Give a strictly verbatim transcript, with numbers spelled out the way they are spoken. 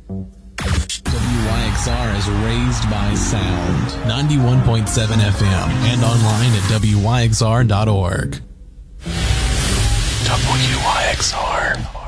W Y X R is raised by sound. ninety-one point seven F M and online at W Y X R dot org. W Y X R.